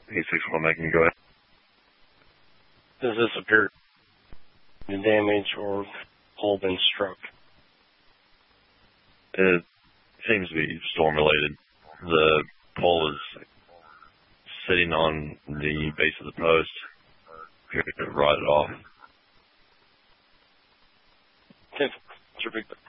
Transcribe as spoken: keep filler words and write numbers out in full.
eight six one, I can go ahead. Does this appear to damage or pole been struck? It seems to be storm-related. The pole is sitting on the base of the post. Appears to have rotted off. ten four,